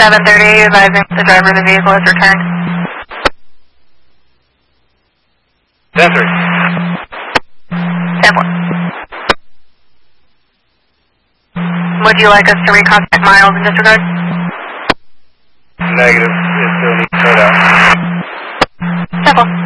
7:30, advising the driver of the vehicle has returned. 10-3. 10-4. Would you like us to recontact Miles in disregard? Negative. It still needs to start out. 10-4.